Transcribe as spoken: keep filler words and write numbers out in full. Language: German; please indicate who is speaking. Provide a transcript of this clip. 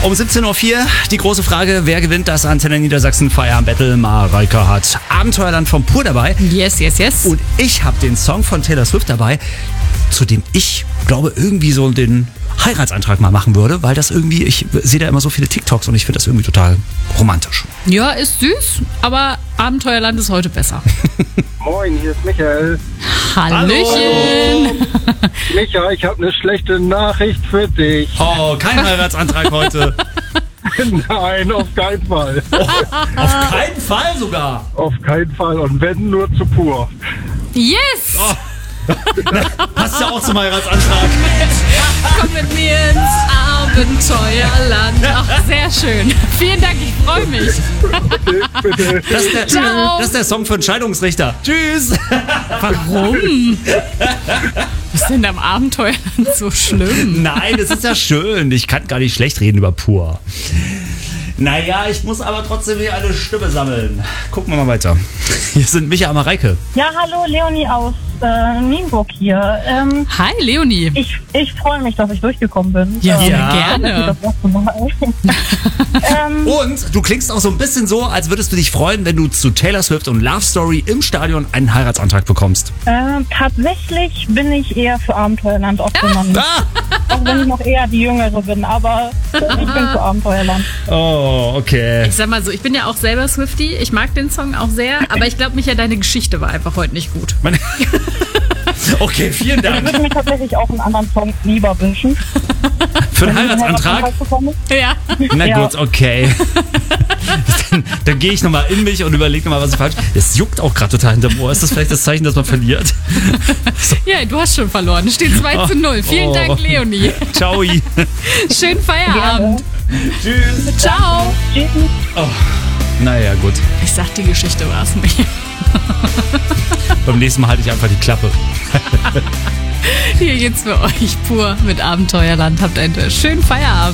Speaker 1: Um siebzehn Uhr vier die große Frage, wer gewinnt das Antenne Niedersachsen Feierabend-Battle? Mareike hat Abenteuerland vom Pur dabei.
Speaker 2: Yes, yes, yes.
Speaker 1: Und ich habe den Song von Taylor Swift dabei, zu dem ich glaube irgendwie so den Heiratsantrag mal machen würde, weil das irgendwie, ich sehe da immer so viele TikToks und ich finde das irgendwie total romantisch.
Speaker 2: Ja, ist süß, aber Abenteuerland ist heute besser.
Speaker 3: Moin, hier ist Michael.
Speaker 2: Hallöchen.
Speaker 3: Micha, ich habe eine schlechte Nachricht für dich.
Speaker 1: Oh, kein Heiratsantrag heute.
Speaker 3: Nein, auf keinen Fall.
Speaker 1: Oh, auf keinen Fall sogar.
Speaker 3: Auf keinen Fall. Und wenn, nur zu pur.
Speaker 2: Yes.
Speaker 1: Oh. Passt ja auch zum Heiratsantrag.
Speaker 2: Komm mit mir ins Abenteuerland. Ach, sehr schön. Vielen Dank, ich freue mich.
Speaker 3: Bitte.
Speaker 1: Das ist, der,
Speaker 2: Ciao.
Speaker 1: das ist der Song für einen Scheidungsrichter. Tschüss.
Speaker 2: Warum? Was ist denn am Abenteuerland so schlimm?
Speaker 1: Nein, es ist ja schön. Ich kann gar nicht schlecht reden über Pur. Naja, ich muss aber trotzdem hier eine Stimme sammeln. Gucken wir mal weiter. Hier sind Micha und Mareike.
Speaker 4: Ja, hallo, Leonie aus äh, Nienburg hier. Ähm,
Speaker 2: Hi, Leonie.
Speaker 4: ich ich freue mich, dass ich durchgekommen bin.
Speaker 2: Ja,
Speaker 4: ähm,
Speaker 1: ja.
Speaker 2: gerne.
Speaker 4: Das erste Mal. ähm,
Speaker 1: Und du klingst auch so ein bisschen so, als würdest du dich freuen, wenn du zu Taylor Swift und Love Story im Stadion einen Heiratsantrag bekommst.
Speaker 4: äh, tatsächlich bin ich eher für Abenteuerland aufgenommen.
Speaker 1: Ah!
Speaker 4: Auch wenn ich noch eher die Jüngere bin, aber ich bin für Abenteuerland.
Speaker 1: Oh, okay.
Speaker 2: Ich sag mal so, ich bin ja auch selber Swiftie. Ich mag den Song auch sehr, aber ich glaube, Micha, deine Geschichte war einfach heute nicht gut.
Speaker 1: Meine- Okay, vielen
Speaker 4: Ich
Speaker 1: Dank.
Speaker 4: würde mir tatsächlich auch einen anderen Song lieber wünschen.
Speaker 1: Für einen
Speaker 4: Wenn ich einen
Speaker 1: Heiratsantrag?
Speaker 4: Heiratsantrag bekomme.
Speaker 2: Ja.
Speaker 1: Na
Speaker 4: Ja.
Speaker 1: gut, okay. Dann, dann gehe ich nochmal in mich und überlege nochmal, was ich falsch. Es juckt auch gerade total hinterm Ohr. Ist das vielleicht das Zeichen, dass man verliert?
Speaker 2: Ja, du hast schon verloren. Es steht zwei zu null. Vielen
Speaker 1: Oh.
Speaker 2: Dank, Leonie.
Speaker 1: Ciao.
Speaker 2: Schönen Feierabend.
Speaker 1: Tschüss.
Speaker 2: Ciao.
Speaker 4: Tschüss.
Speaker 1: Oh. Naja, gut.
Speaker 2: Ich sag, die Geschichte war's nicht.
Speaker 1: Beim nächsten Mal halte ich einfach die Klappe.
Speaker 2: Hier geht's für euch pur mit Abenteuerland. Habt einen schönen Feierabend.